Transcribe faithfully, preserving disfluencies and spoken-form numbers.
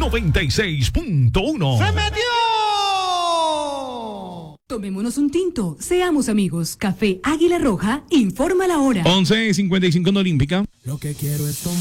noventa y seis punto uno. ¡Se metió! Tomémonos un tinto, seamos amigos. Café Águila Roja, informa la hora. once cincuenta y cinco en Olímpica. Lo que quiero es tomar.